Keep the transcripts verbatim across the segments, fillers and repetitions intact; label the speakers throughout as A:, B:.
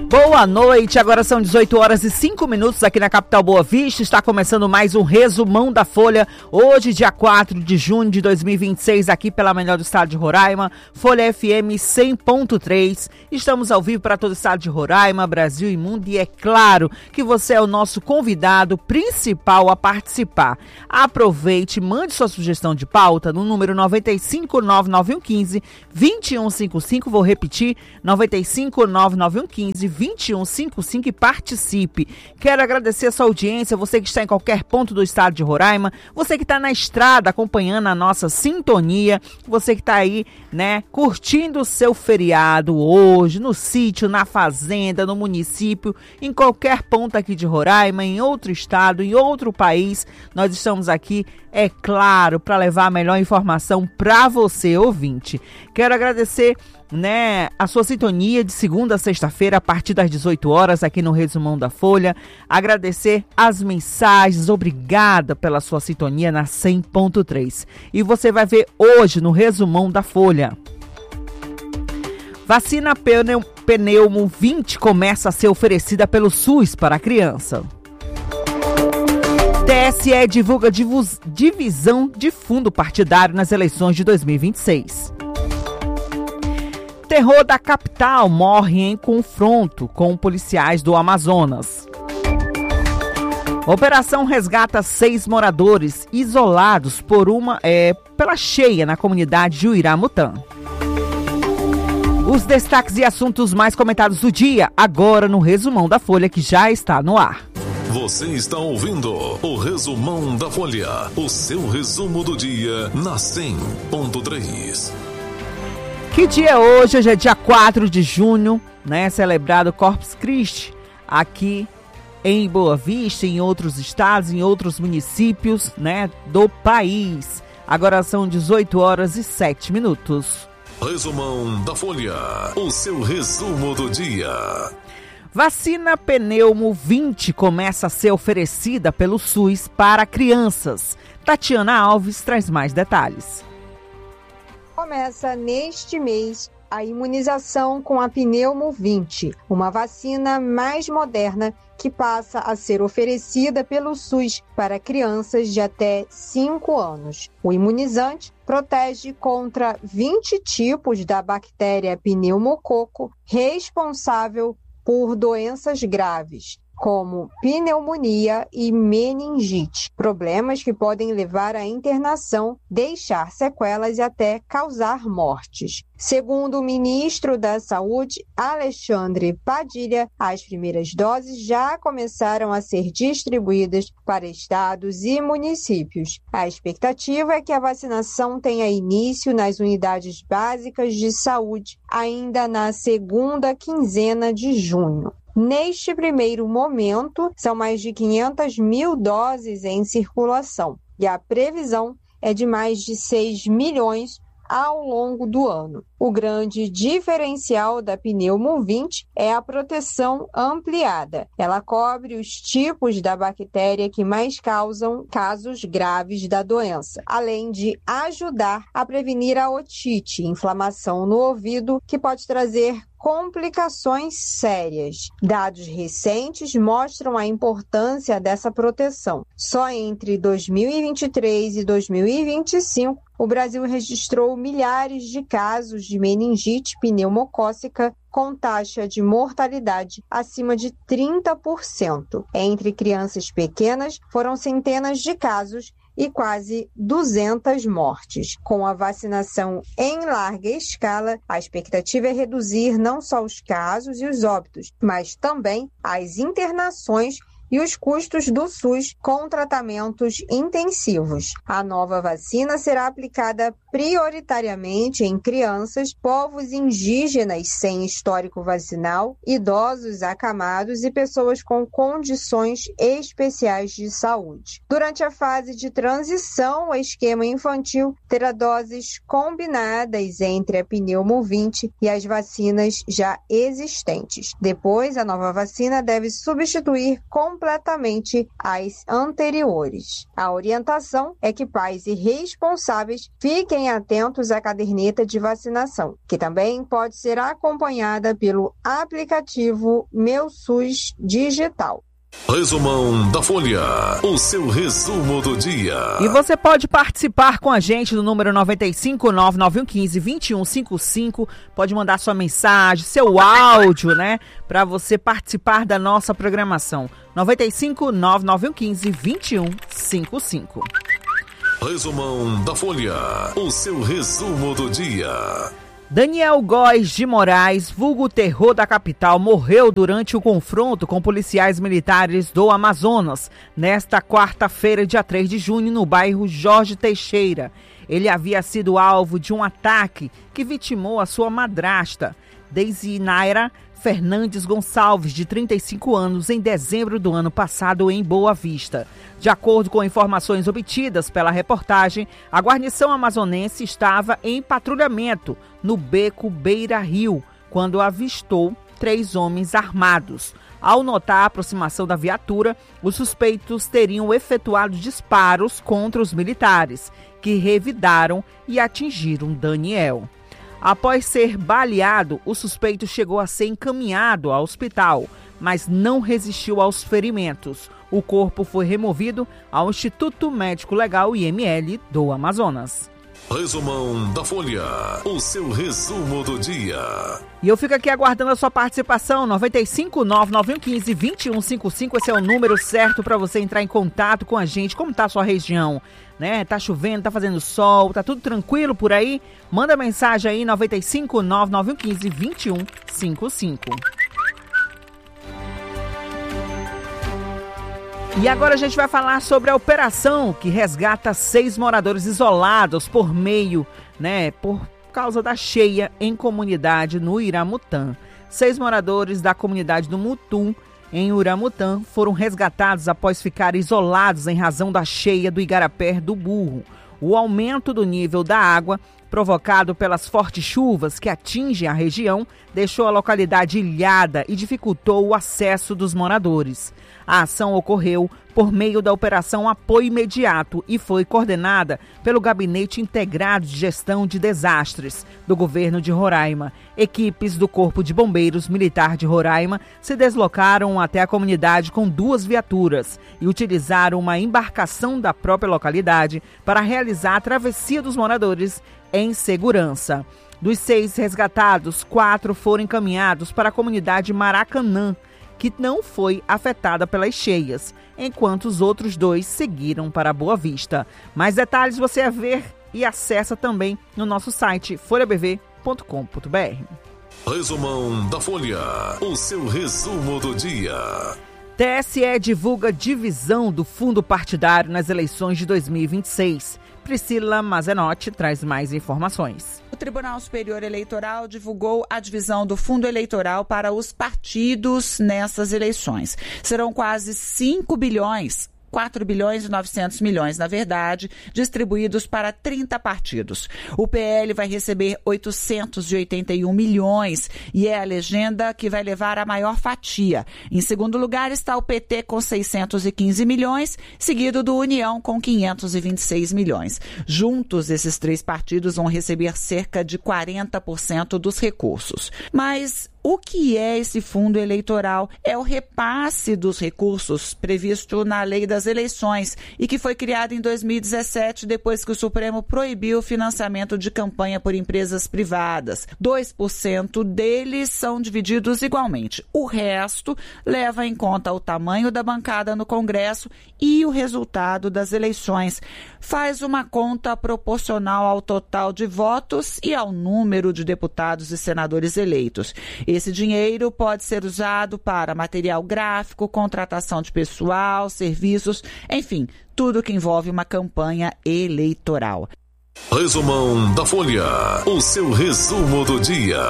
A: Boa noite, agora são dezoito horas e cinco minutos aqui na capital Boa Vista. Está começando mais um resumão da Folha. Hoje, dia quatro de junho de dois mil e vinte e seis, aqui pela melhor do estado de Roraima, Folha F M cem ponto três. Estamos ao vivo para todo o estado de Roraima, Brasil e mundo, e é claro que você é o nosso convidado principal a participar. Aproveite, mande sua sugestão de pauta no número nove cinco nove nove um um cinco, dois um cinco cinco. Vou repetir, nove cinco nove nove um um cinco, dois um cinco cinco, e participe. Quero agradecer a sua audiência, você que está em qualquer ponto do estado de Roraima, você que está na estrada acompanhando a nossa sintonia, você que está aí, né, curtindo o seu feriado hoje, no sítio, na fazenda, no município, em qualquer ponto aqui de Roraima, em outro estado, em outro país. Nós estamos aqui, é claro, para levar a melhor informação para você, ouvinte. Quero agradecer, né, a sua sintonia de segunda a sexta-feira, a partir das dezoito horas, aqui no Resumão da Folha. Agradecer as mensagens, obrigada pela sua sintonia na cem ponto três. E você vai ver hoje no Resumão da Folha. Vacina pneu, Pneumo vinte começa a ser oferecida pelo SUS para a criança. T S E divulga divus, divisão de fundo partidário nas eleições de dois mil e vinte e seis. Terror da capital morre em confronto com policiais do Amazonas. Operação resgata seis moradores isolados por uma, é, pela cheia na comunidade de Uiramutã. Os destaques e assuntos mais comentados do dia, agora no Resumão da Folha, que já está no ar.
B: Você está ouvindo o Resumão da Folha, o seu resumo do dia na cem ponto três.
A: Que dia é hoje? Hoje é dia quatro de junho, né? Celebrado Corpus Christi aqui em Boa Vista, em outros estados, em outros municípios, né, do país. Agora são dezoito horas e sete minutos.
B: Resumão da Folha, o seu resumo do dia.
A: Vacina Pneumo vinte começa a ser oferecida pelo SUS para crianças. Tatiana Alves traz mais detalhes.
C: Começa neste mês a imunização com a Pneumo vinte, uma vacina mais moderna que passa a ser oferecida pelo SUS para crianças de até cinco anos. O imunizante protege contra vinte tipos da bactéria pneumococo, responsável por doenças graves, como pneumonia e meningite, problemas que podem levar à internação, deixar sequelas e até causar mortes. Segundo o ministro da Saúde, Alexandre Padilha, as primeiras doses já começaram a ser distribuídas para estados e municípios. A expectativa é que a vacinação tenha início nas unidades básicas de saúde ainda na segunda quinzena de junho. Neste primeiro momento, são mais de quinhentas mil doses em circulação e a previsão é de mais de seis milhões ao longo do ano. O grande diferencial da Pneumo vinte é a proteção ampliada. Ela cobre os tipos da bactéria que mais causam casos graves da doença, além de ajudar a prevenir a otite, inflamação no ouvido, que pode trazer complicações sérias. Dados recentes mostram a importância dessa proteção. Só entre dois mil e vinte e três e dois mil e vinte e cinco, o Brasil registrou milhares de casos de meningite pneumocócica com taxa de mortalidade acima de trinta por cento. Entre crianças pequenas, foram centenas de casos e quase duzentas mortes. Com a vacinação em larga escala, a expectativa é reduzir não só os casos e os óbitos, mas também as internações e os custos do SUS com tratamentos intensivos. A nova vacina será aplicada prioritariamente em crianças, povos indígenas sem histórico vacinal, idosos acamados e pessoas com condições especiais de saúde. Durante a fase de transição, o esquema infantil terá doses combinadas entre a Pneumo vinte e as vacinas já existentes. Depois, a nova vacina deve substituir completamente as anteriores. A orientação é que pais e responsáveis fiquem Fiquem atentos à caderneta de vacinação, que também pode ser acompanhada pelo aplicativo Meu SUS Digital.
B: Resumão da Folha, o seu resumo do dia.
A: E você pode participar com a gente no número nove cinco nove nove um um cinco dois um cinco cinco. Pode mandar sua mensagem, seu áudio, né? Para você participar da nossa programação. nove cinco nove nove um um cinco dois um cinco cinco.
B: Resumão da Folha, o seu resumo do dia.
A: Daniel Góes de Moraes, vulgo terror da capital, morreu durante o confronto com policiais militares do Amazonas, nesta quarta-feira, dia três de junho, no bairro Jorge Teixeira. Ele havia sido alvo de um ataque que vitimou a sua madrasta, Deisinaira Fernandes Gonçalves, de trinta e cinco anos, em dezembro do ano passado, em Boa Vista. De acordo com informações obtidas pela reportagem, a guarnição amazonense estava em patrulhamento no beco Beira Rio, quando avistou três homens armados. Ao notar a aproximação da viatura, os suspeitos teriam efetuado disparos contra os militares, que revidaram e atingiram Daniel. Após ser baleado, o suspeito chegou a ser encaminhado ao hospital, mas não resistiu aos ferimentos. O corpo foi removido ao Instituto Médico Legal I M L do Amazonas.
B: Resumão da Folha, o seu resumo do dia.
A: E eu fico aqui aguardando a sua participação, nove cinco nove nove um um cinco dois um cinco cinco, esse é o número certo para você entrar em contato com a gente. Como tá a sua região? Né? Tá chovendo, tá fazendo sol, tá tudo tranquilo por aí? Manda mensagem aí, nove cinco nove nove um um cinco dois um cinco cinco. E agora a gente vai falar sobre a operação que resgata seis moradores isolados por meio, né, por causa da cheia em comunidade no Iramutã. Seis moradores da comunidade do Mutum, em Uramutã, foram resgatados após ficarem isolados em razão da cheia do Igarapé do Burro. O aumento do nível da água, provocado pelas fortes chuvas que atingem a região, deixou a localidade ilhada e dificultou o acesso dos moradores. A ação ocorreu por meio da Operação Apoio Imediato e foi coordenada pelo Gabinete Integrado de Gestão de Desastres do Governo de Roraima. Equipes do Corpo de Bombeiros Militar de Roraima se deslocaram até a comunidade com duas viaturas e utilizaram uma embarcação da própria localidade para realizar a travessia dos moradores em segurança. Dos seis resgatados, quatro foram encaminhados para a comunidade Maracanã, que não foi afetada pelas cheias, enquanto os outros dois seguiram para Boa Vista. Mais detalhes você a ver e acessa também no nosso site folha b v ponto com ponto b r.
B: Resumão da Folha, o seu resumo do dia.
A: T S E divulga divisão do fundo partidário nas eleições de dois mil e vinte e seis. Priscila Mazenotti traz mais informações.
D: O Tribunal Superior Eleitoral divulgou a divisão do fundo eleitoral para os partidos nessas eleições. Serão quase cinco bilhões. quatro bilhões e novecentos milhões, na verdade, distribuídos para trinta partidos. O P L vai receber oitocentos e oitenta e um milhões e é a legenda que vai levar a maior fatia. Em segundo lugar está o P T com seiscentos e quinze milhões, seguido do União com quinhentos e vinte e seis milhões. Juntos, esses três partidos vão receber cerca de quarenta por cento dos recursos. Mas o que é esse fundo eleitoral? É o repasse dos recursos previsto na Lei das Eleições e que foi criado em dois mil e dezessete, depois que o Supremo proibiu o financiamento de campanha por empresas privadas. dois por cento deles são divididos igualmente. O resto leva em conta o tamanho da bancada no Congresso e o resultado das eleições. Faz uma conta proporcional ao total de votos e ao número de deputados e senadores eleitos. Esse dinheiro pode ser usado para material gráfico, contratação de pessoal, serviços, enfim, tudo que envolve uma campanha eleitoral.
B: Resumão da Folha, o seu resumo do dia.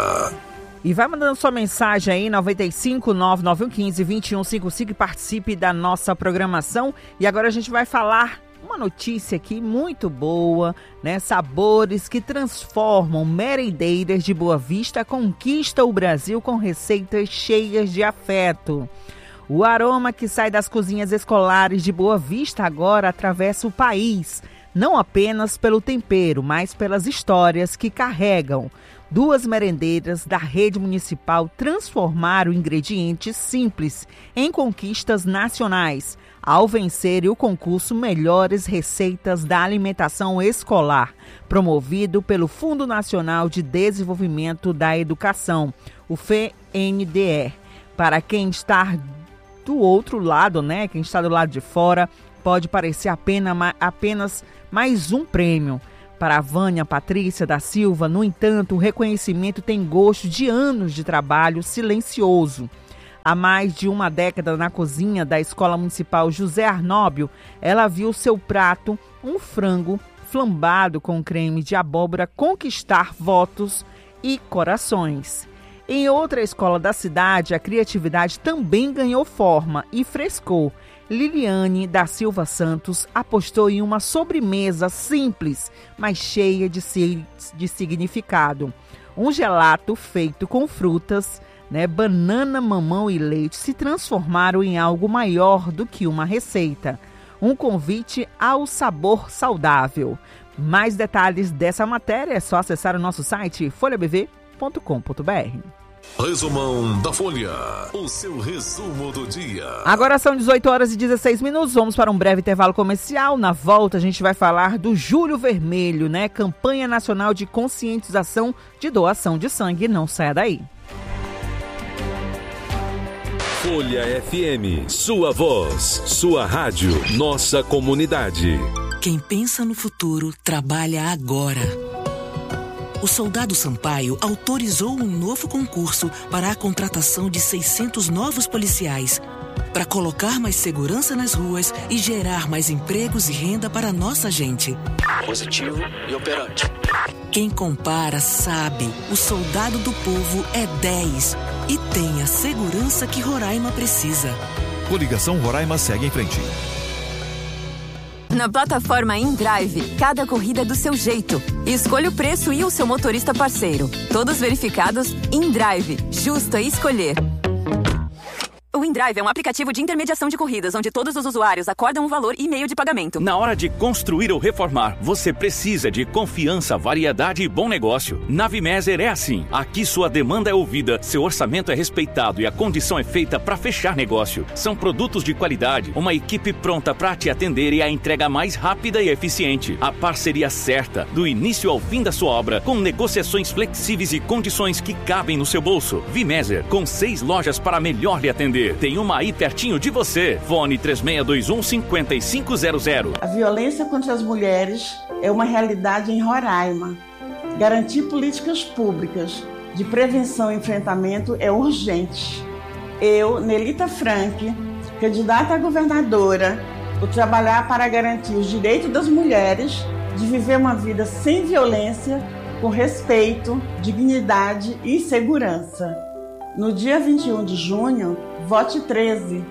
A: E vai mandando sua mensagem aí, nove cinco nove nove um cinco dois um cinco cinco, e participe da nossa programação. E agora a gente vai falar uma notícia aqui muito boa, né? Sabores que transformam merendeiras de Boa Vista conquista o Brasil com receitas cheias de afeto. O aroma que sai das cozinhas escolares de Boa Vista agora atravessa o país. não apenas pelo tempero, mas pelas histórias que carregam. Duas merendeiras da rede municipal transformaram ingredientes simples em conquistas nacionais, ao vencerem o concurso Melhores Receitas da Alimentação Escolar, promovido pelo Fundo Nacional de Desenvolvimento da Educação, o F N D E. Para quem está do outro lado, né, quem está do lado de fora, pode parecer apenas, apenas mais um prêmio. Para a Vânia Patrícia da Silva, no entanto, o reconhecimento tem gosto de anos de trabalho silencioso. Há mais de uma década na cozinha da Escola Municipal José Arnóbio, ela viu seu prato, um frango flambado com creme de abóbora, conquistar votos e corações. Em outra escola da cidade, a criatividade também ganhou forma e frescor. Liliane da Silva Santos apostou em uma sobremesa simples, mas cheia de, de significado. Um gelato feito com frutas, né, banana, mamão e leite se transformaram em algo maior do que uma receita. Um convite ao sabor saudável. Mais detalhes dessa matéria é só acessar o nosso site folha b v ponto com ponto b r.
B: Resumão da Folha, o seu resumo do dia.
A: Agora são dezoito horas e dezesseis minutos, vamos para um breve intervalo comercial. Na volta a gente vai falar do Julho Vermelho, né? Campanha Nacional de Conscientização de Doação de Sangue. Não saia daí.
E: Folha F M, sua voz, sua rádio, nossa comunidade.
F: Quem pensa no futuro, trabalha agora. O Soldado Sampaio autorizou um novo concurso para a contratação de seiscentos novos policiais, para colocar mais segurança nas ruas e gerar mais empregos e renda para nossa gente.
G: Positivo e operante.
F: Quem compara sabe, o Soldado do Povo é dez e tem a segurança que Roraima precisa.
H: Coligação Roraima segue em frente.
I: Na plataforma InDrive, cada corrida é do seu jeito. Escolha o preço e o seu motorista parceiro. Todos verificados, InDrive. Justo é escolher. O InDrive é um aplicativo de intermediação de corridas, onde todos os usuários acordam um valor e meio de pagamento.
J: Na hora de construir ou reformar, você precisa de confiança, variedade e bom negócio. Na Vimeser é assim. Aqui sua demanda é ouvida, seu orçamento é respeitado e a condição é feita para fechar negócio. São produtos de qualidade, uma equipe pronta para te atender e a entrega mais rápida e eficiente. A parceria certa, do início ao fim da sua obra, com negociações flexíveis e condições que cabem no seu bolso. Vimeser, com seis lojas para melhor lhe atender. Tem uma aí pertinho de você. Fone três seis dois um, cinco cinco zero zero.
K: A violência contra as mulheres é uma realidade em Roraima. Garantir políticas públicas de prevenção e enfrentamento é urgente. Eu, Nelita Frank, candidata a governadora, vou trabalhar para garantir os direitos das mulheres de viver uma vida sem violência, com respeito, dignidade e segurança. No dia vinte e um de junho, vote treze.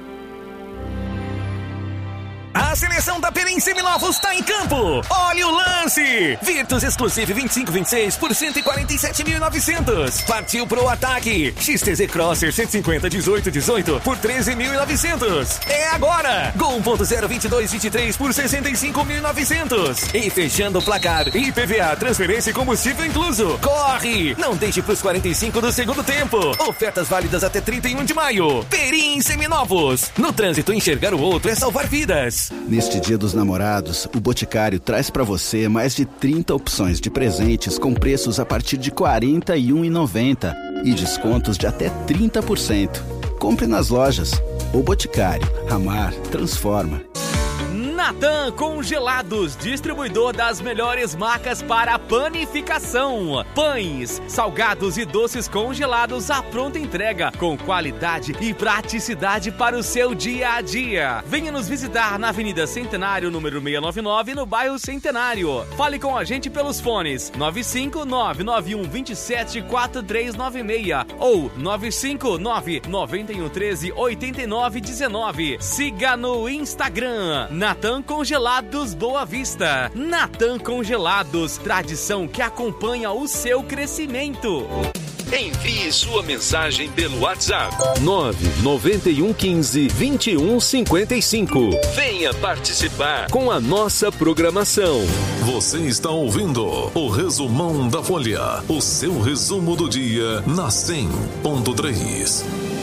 L: A seleção da Perim Seminovos está em campo. Olha o lance. Virtus Exclusive vinte e cinco vinte e seis por cento e quarenta e sete mil e novecentos. Partiu pro ataque. X T Z Crosser cento e cinquenta dezoito dezoito por treze mil e novecentos. É agora. Gol um ponto zero vinte e dois vinte e três por sessenta e cinco mil e novecentos. E fechando o placar, I P V A, transferência e combustível incluso. Corre. Não deixe pros quarenta e cinco do segundo tempo. Ofertas válidas até trinta e um de maio. Perim Seminovos. No trânsito, enxergar o outro é salvar vidas.
M: Neste Dia dos Namorados, o Boticário traz para você mais de trinta opções de presentes com preços a partir de quarenta e um reais e noventa centavos e descontos de até trinta por cento. Compre nas lojas. O Boticário. Amar transforma.
N: Natan Congelados, distribuidor das melhores marcas para panificação. Pães, salgados e doces congelados à pronta entrega, com qualidade e praticidade para o seu dia a dia. Venha nos visitar na Avenida Centenário, número seiscentos e noventa e nove, no bairro Centenário. Fale com a gente pelos fones nove cinco nove nove um dois sete quatro três nove seis ou nove cinco nove nove um um três oito nove um nove. Siga no Instagram, Natan Congelados Boa Vista. Natan Congelados, tradição que acompanha o seu crescimento.
E: Envie sua mensagem pelo WhatsApp nove nove um um cinco, dois um cinco cinco. Venha participar com a nossa programação.
B: Você está ouvindo o Resumão da Folha, o seu resumo do dia na cem ponto três.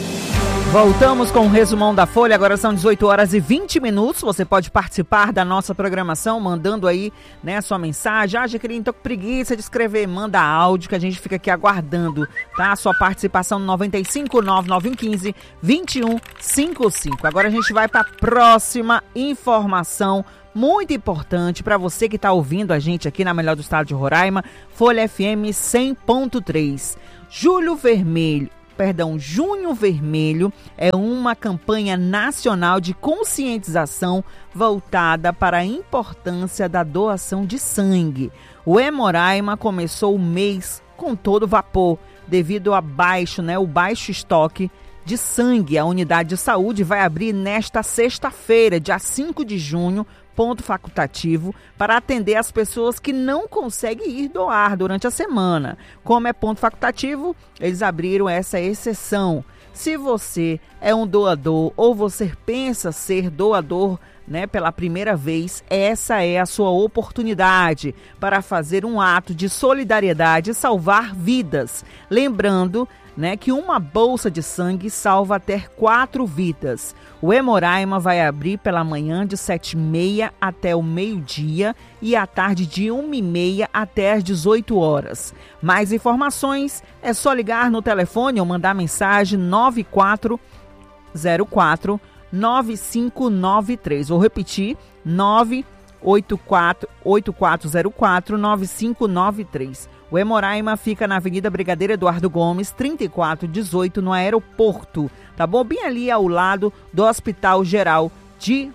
A: Voltamos com o Resumão da Folha, agora são dezoito horas e vinte minutos, você pode participar da nossa programação mandando aí, né, a sua mensagem. Ah, Jaqueline, tô com preguiça de escrever, manda áudio que a gente fica aqui aguardando, tá? A sua participação no nove cinco nove nove um um cinco, dois um cinco cinco. Agora a gente vai para a próxima informação muito importante para você que está ouvindo a gente aqui na Melhor do Estado de Roraima, Folha F M cem ponto três. Julho Vermelho. Perdão, Junho Vermelho é uma campanha nacional de conscientização voltada para a importância da doação de sangue. O Hemororaima começou o mês com todo vapor, devido a baixo, né, o baixo estoque de sangue. A unidade de saúde vai abrir nesta sexta-feira, dia cinco de junho, ponto facultativo, para atender as pessoas que não conseguem ir doar durante a semana. Como é ponto facultativo, eles abriram essa exceção. Se você é um doador ou você pensa ser doador, né, pela primeira vez, essa é a sua oportunidade para fazer um ato de solidariedade e salvar vidas. Lembrando, né, que uma bolsa de sangue salva até quatro vidas. O Hemororaima vai abrir pela manhã de sete e meia até o meio-dia e à tarde de uma e meia até as dezoito horas. Mais informações é só ligar no telefone ou mandar mensagem nove quatro zero quatro nove cinco nove três. Vou repetir, nove oito quatro oito quatro zero quatro nove cinco nove três. O Hemororaima fica na Avenida Brigadeiro Eduardo Gomes, trinta e quatro dezoito, no aeroporto. Tá bom? Bem ali ao lado do Hospital Geral de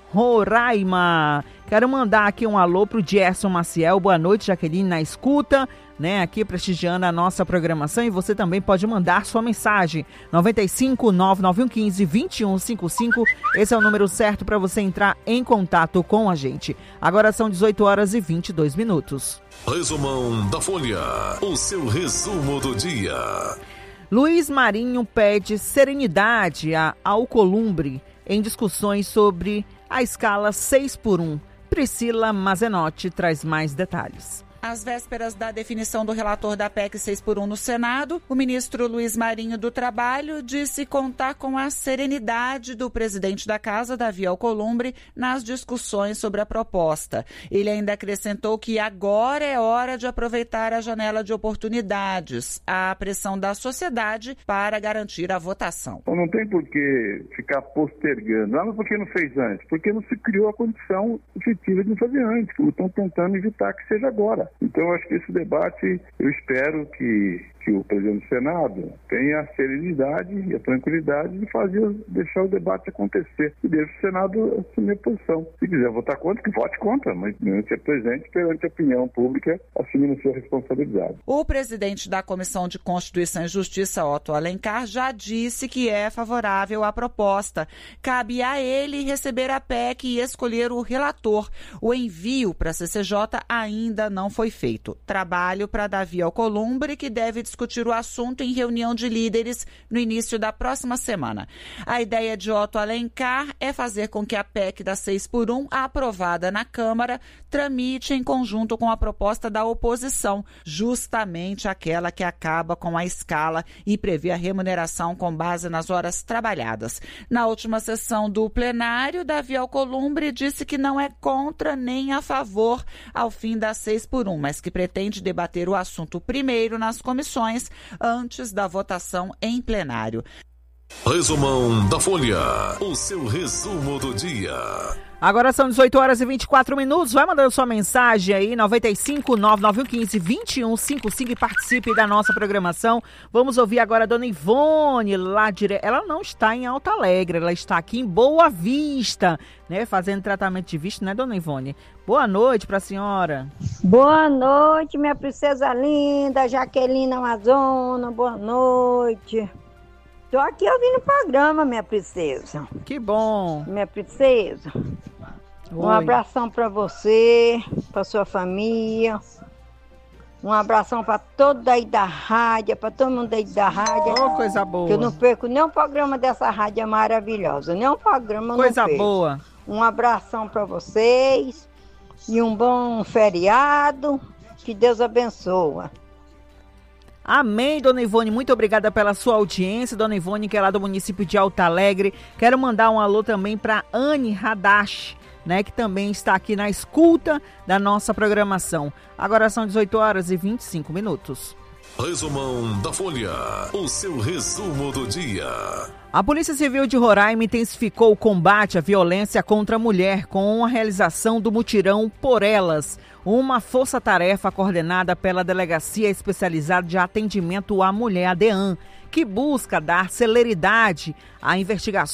A: Roraima. Quero mandar aqui um alô pro Gerson Maciel. Boa noite, Jaqueline, na escuta, né? Aqui prestigiando a nossa programação. E você também pode mandar sua mensagem. nove cinco nove nove um um cinco, dois um cinco cinco. Esse é o número certo para você entrar em contato com a gente. Agora são dezoito horas e vinte e dois minutos.
B: Resumão da Folha, o seu resumo do dia.
A: Luiz Marinho pede serenidade a Alcolumbre em discussões sobre a escala seis por um. Priscila Mazenotti traz mais detalhes.
D: Às vésperas da definição do relator da P E C seis por um no Senado, o ministro Luiz Marinho do Trabalho disse contar com a serenidade do presidente da Casa, Davi Alcolumbre, nas discussões sobre a proposta. Ele ainda acrescentou que agora é hora de aproveitar a janela de oportunidades, a pressão da sociedade para garantir a votação.
O: Não tem por que ficar postergando. Ah, mas por que não fez antes? Porque não se criou a condição efetiva de não fazer antes. Estão tentando evitar que seja agora. Então, eu acho que esse debate, eu espero que, que o presidente do Senado tenha a serenidade e a tranquilidade de fazer, deixar o debate acontecer e deixe o Senado assumir a posição. Se quiser votar contra, que vote contra, mas não ser presente perante a opinião pública, assumindo a sua responsabilidade.
D: O presidente da Comissão de Constituição e Justiça, Otto Alencar, já disse que é favorável à proposta. Cabe a ele receber a P E C e escolher o relator. O envio para a C C J ainda não foi feito. Trabalho para Davi Alcolumbre, que deve discutir o assunto em reunião de líderes no início da próxima semana. A ideia de Otto Alencar é fazer com que a P E C da seis por um, aprovada na Câmara, tramite em conjunto com a proposta da oposição, justamente aquela que acaba com a escala e prevê a remuneração com base nas horas trabalhadas. Na última sessão do plenário, Davi Alcolumbre disse que não é contra nem a favor ao fim da seis por um, mas que pretende debater o assunto primeiro nas comissões antes da votação em plenário.
B: Resumão da Folha, o seu resumo do dia.
A: Agora são dezoito horas e vinte e quatro minutos. Vai mandando sua mensagem aí, nove cinco nove nove um um cinco, dois um cinco cinco, e participe da nossa programação. Vamos ouvir agora a dona Ivone, lá direto. Ela não está em Alto Alegre, ela está aqui em Boa Vista, né? Fazendo tratamento de vista, né, dona Ivone? Boa noite para a senhora.
P: Boa noite, minha princesa linda, Jaqueline Amazona, boa noite. Tô aqui ouvindo o programa, minha princesa.
A: Que bom.
P: Minha princesa. Oi. Um abração para você, para sua família. Um abração para todos aí da rádio, para todo mundo aí da rádio.
A: Oh, coisa boa.
P: Que eu não perco nenhum programa dessa rádio maravilhosa. Nenhum programa eu
A: coisa
P: não perco.
A: boa.
P: Um abração para vocês e um bom feriado. Que Deus abençoe.
A: Amém, Dona Ivone, muito obrigada pela sua audiência, Dona Ivone, que é lá do município de Alto Alegre. Quero mandar um alô também para Anne Hadash, né, que também está aqui na escuta da nossa programação. Agora são dezoito horas e vinte e cinco minutos.
B: Resumão da Folha, o seu resumo do dia.
A: A Polícia Civil de Roraima intensificou o combate à violência contra a mulher com a realização do mutirão Por Elas, uma força-tarefa coordenada pela Delegacia Especializada de Atendimento à Mulher, a DEAN, que busca dar celeridade à investigação